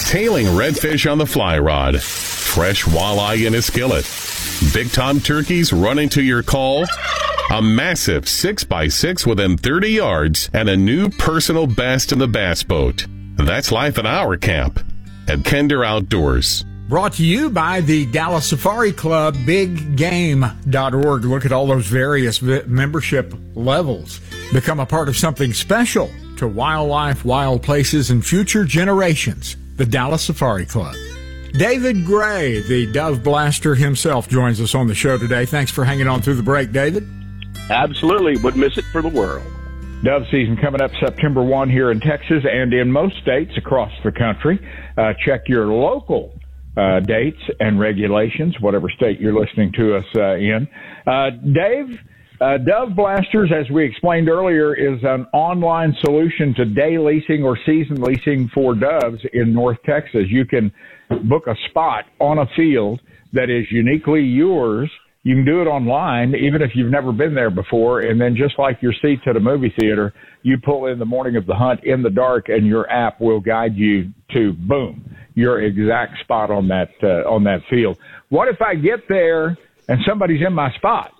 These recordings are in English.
tailing redfish on the fly rod, fresh walleye in a skillet, big tom turkeys running to your call, a massive 6x6 within 30 yards, and a new personal best in the bass boat. That's life in our camp at Kinder Outdoors. Brought to you by the Dallas Safari Club, biggame.org. Look at all those various membership levels. Become a part of something special to wildlife, wild places, and future generations. The Dallas Safari Club. David Gray, the Dove Blaster himself, joins us on the show today. Thanks for hanging on through the break, David. Absolutely. Wouldn't miss it for the world. Dove season coming up September 1 here in Texas and in most states across the country. Check your local dates and regulations, whatever state you're listening to us in. Dave, Dove Blasters, as we explained earlier, is an online solution to day leasing or season leasing for doves in North Texas. You can book a spot on a field that is uniquely yours. You can do it online, even if you've never been there before, and then just like your seats at a movie theater, you pull in the morning of the hunt in the dark, and your app will guide you to, boom, your exact spot on that field. What if I get there and somebody's in my spot?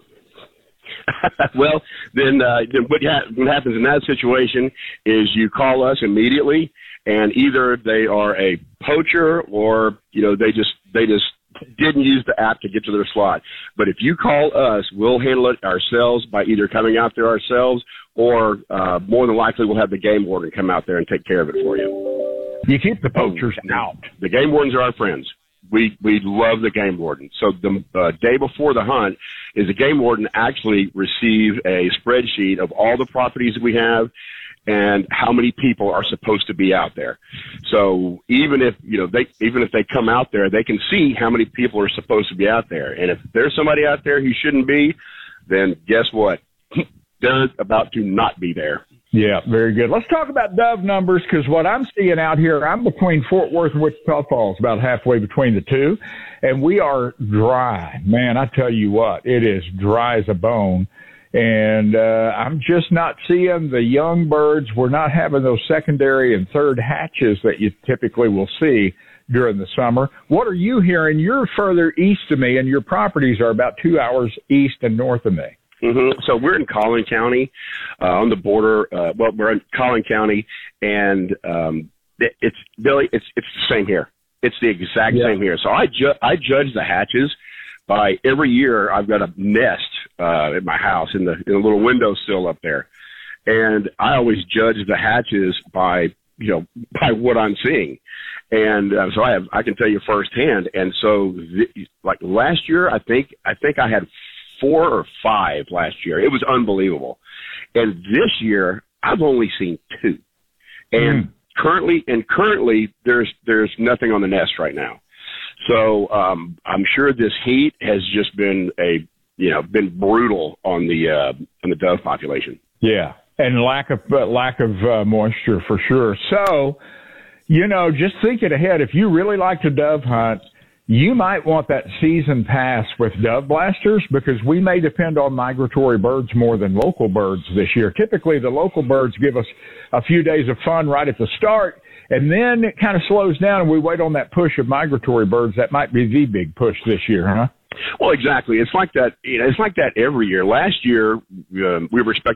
Well, then what happens in that situation is you call us immediately, and either they are a poacher or they just didn't use the app to get to their slot. But if you call us, we'll handle it ourselves by either coming out there ourselves or more than likely we'll have the game warden come out there and take care of it for you. You keep the poachers out. The game wardens are our friends. We love the game warden. So the day before the hunt is the game warden actually receive a spreadsheet of all the properties that we have and how many people are supposed to be out there. So even if they come out there, they can see how many people are supposed to be out there. And if there's somebody out there who shouldn't be, then guess what? They're about to not be there. Yeah, very good. Let's talk about dove numbers, because what I'm seeing out here, I'm between Fort Worth and Wichita Falls, about halfway between the two, and we are dry. Man, I tell you what, it is dry as a bone. And I'm just not seeing the young birds. We're not having those secondary and third hatches that you typically will see during the summer. What are you hearing? You're further east of me, and your properties are about 2 hours east and north of me. Mm-hmm. So we're in Collin County, on the border. We're in Collin County, and it's Billy. It's the same here. It's the exact same here. So I judge the hatches by every year. I've got a nest at my house in the little windowsill up there, and I always judge the hatches by by what I'm seeing, and so I can tell you firsthand. And so like last year, I think I had 4 or 5 last year. It was unbelievable. And this year, I've only seen 2. And currently there's nothing on the nest right now. So I'm sure this heat has just been been brutal on the dove population. Yeah, and lack of moisture for sure. So, just thinking ahead, if you really like to dove hunt, you might want that season pass with Dove Blasters, because we may depend on migratory birds more than local birds this year. Typically, the local birds give us a few days of fun right at the start, and then it kind of slows down and we wait on that push of migratory birds. That might be the big push this year, huh? Well, exactly. It's like that. It's like that every year. Last year, we were expecting